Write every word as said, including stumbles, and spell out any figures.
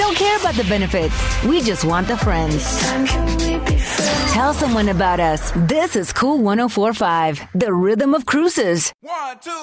don't care about the benefits. We just want the friends. Tell someone about us. This is Cool one oh four point five, the rhythm of cruises. One, two.